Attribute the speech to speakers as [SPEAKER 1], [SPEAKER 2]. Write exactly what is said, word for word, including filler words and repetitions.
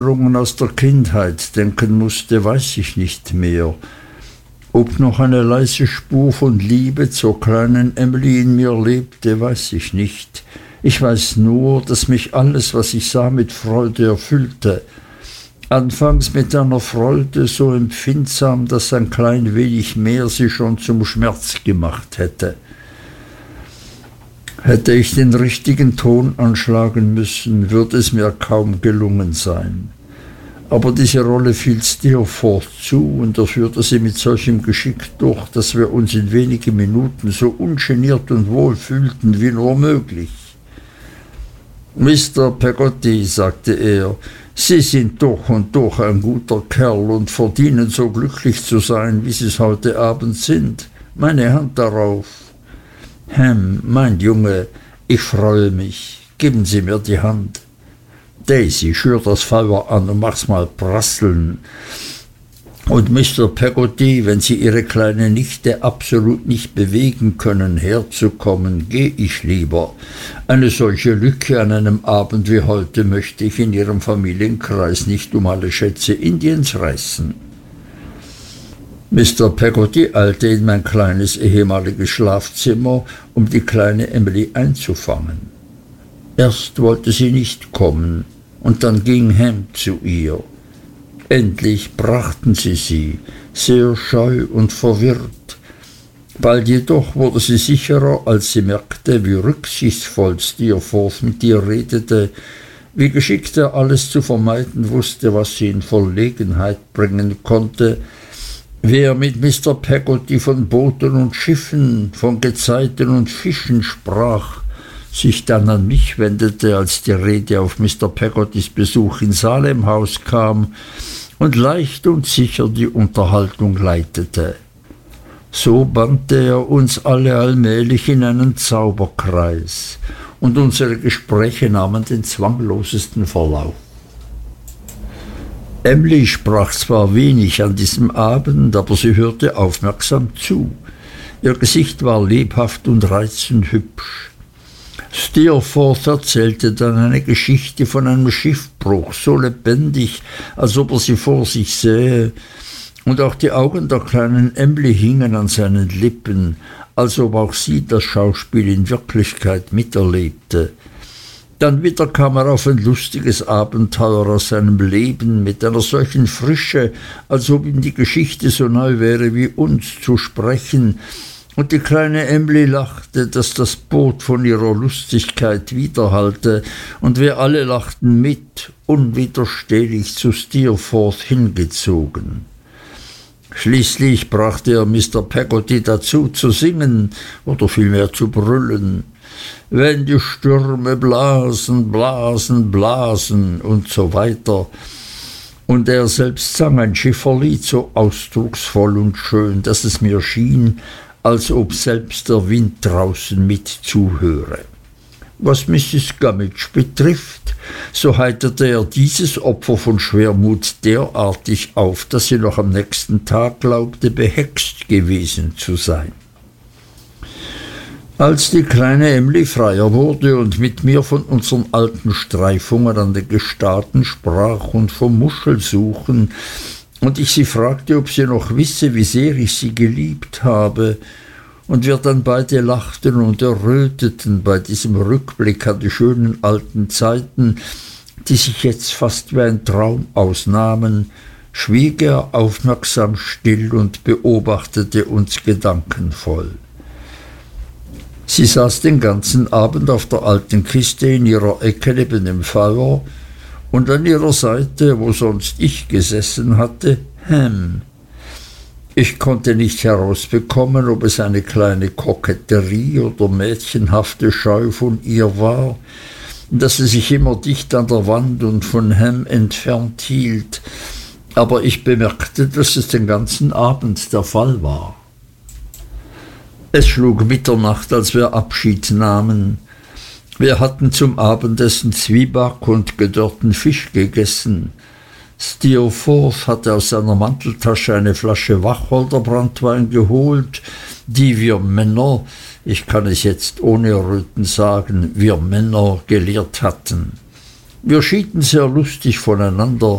[SPEAKER 1] Erinnerungen aus der Kindheit denken mußte, weiß ich nicht mehr. Ob noch eine leise Spur von Liebe zur kleinen Emily in mir lebte, weiß ich nicht. Ich weiß nur, dass mich alles, was ich sah, mit Freude erfüllte. Anfangs mit einer Freude so empfindsam, dass ein klein wenig mehr sie schon zum Schmerz gemacht hätte. Hätte ich den richtigen Ton anschlagen müssen, würde es mir kaum gelungen sein. Aber diese Rolle fiel Steerforth zu, und er führte sie mit solchem Geschick durch, dass wir uns in wenigen Minuten so ungeniert und wohl fühlten wie nur möglich. »Mister Peggotty«, sagte er, »Sie sind durch und durch ein guter Kerl und verdienen so glücklich zu sein, wie Sie's heute Abend sind. Meine Hand darauf.« »Ham, mein Junge, ich freue mich. Geben Sie mir die Hand. Daisy, schür das Feuer an und mach's mal prasseln. Und Mister Peggotty, wenn Sie Ihre kleine Nichte absolut nicht bewegen können, herzukommen, geh ich lieber. Eine solche Lücke an einem Abend wie heute möchte ich in Ihrem Familienkreis nicht um alle Schätze Indiens reißen.« Mister Peggotty eilte in mein kleines ehemaliges Schlafzimmer, um die kleine Emily einzufangen. Erst wollte sie nicht kommen, und dann ging Ham zu ihr. Endlich brachten sie sie, sehr scheu und verwirrt. Bald jedoch wurde sie sicherer, als sie merkte, wie rücksichtsvoll Steerforth mit ihr redete, wie geschickt er alles zu vermeiden wusste, was sie in Verlegenheit bringen konnte, wie er mit Mister Peggotty von Booten und Schiffen, von Gezeiten und Fischen sprach, sich dann an mich wendete, als die Rede auf Mister Peggottys Besuch in Salemhaus kam, und leicht und sicher die Unterhaltung leitete. So bannte er uns alle allmählich in einen Zauberkreis, und unsere Gespräche nahmen den zwanglosesten Verlauf. Emily sprach zwar wenig an diesem Abend, aber sie hörte aufmerksam zu. Ihr Gesicht war lebhaft und reizend hübsch. Steerforth erzählte dann eine Geschichte von einem Schiffbruch, so lebendig, als ob er sie vor sich sähe, und auch die Augen der kleinen Emily hingen an seinen Lippen, als ob auch sie das Schauspiel in Wirklichkeit miterlebte. Dann wieder kam er auf ein lustiges Abenteuer aus seinem Leben mit einer solchen Frische, als ob ihm die Geschichte so neu wäre wie uns zu sprechen, und die kleine Emily lachte, dass das Boot von ihrer Lustigkeit widerhallte, und wir alle lachten mit, unwiderstehlich zu Steerforth hingezogen. Schließlich brachte er Mister Peggotty dazu zu singen, oder vielmehr zu brüllen. »Wenn die Stürme blasen, blasen, blasen« und so weiter. Und er selbst sang ein Schifferlied so ausdrucksvoll und schön, dass es mir schien, als ob selbst der Wind draußen mit zuhöre. Was Misses Gummidge betrifft, so heiterte er dieses Opfer von Schwermut derartig auf, dass sie noch am nächsten Tag glaubte, behext gewesen zu sein. Als die kleine Emily freier wurde und mit mir von unseren alten Streifungen an den Gestaden sprach und vom Muschelsuchen, und ich sie fragte, ob sie noch wisse, wie sehr ich sie geliebt habe, und wir dann beide lachten und erröteten bei diesem Rückblick an die schönen alten Zeiten, die sich jetzt fast wie ein Traum ausnahmen, schwieg er aufmerksam still und beobachtete uns gedankenvoll. Sie saß den ganzen Abend auf der alten Kiste in ihrer Ecke neben dem Feuer, und an ihrer Seite, wo sonst ich gesessen hatte, Ham. Ich konnte nicht herausbekommen, ob es eine kleine Koketterie oder mädchenhafte Scheu von ihr war, dass sie sich immer dicht an der Wand und von Ham entfernt hielt, aber ich bemerkte, dass es den ganzen Abend der Fall war. Es schlug Mitternacht, als wir Abschied nahmen. Wir hatten zum Abendessen Zwieback und gedörrten Fisch gegessen. Steerforth hatte aus seiner Manteltasche eine Flasche Wacholderbranntwein geholt, die wir Männer, ich kann es jetzt ohne Erröten sagen, wir Männer geleert hatten. Wir schieden sehr lustig voneinander,